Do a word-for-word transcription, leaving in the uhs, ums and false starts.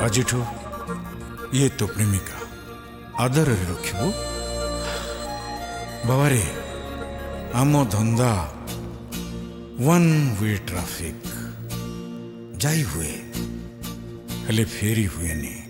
आजिठू ये तो प्रेमिका आदर रखिबू। बाबारे आम धंदा वन वे ट्राफिक जाई हुए हेले फेरी हुए नहीं।